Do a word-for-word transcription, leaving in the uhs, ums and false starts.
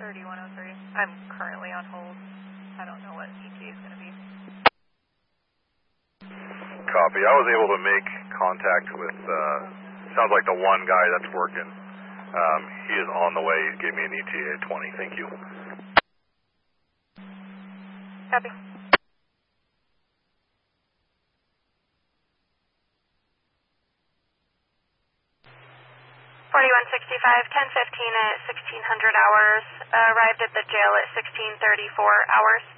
thirty-one oh three. I'm currently on hold. I don't know what E T A is going to be. Copy. I was able to make contact with, uh, sounds like the one guy that's working. Um, he is on the way. He gave me an E T A twenty. Thank you. Copy. forty-one sixty-five, ten fifteen at sixteen hundred hours. Uh, arrived at the jail at sixteen thirty-four hours.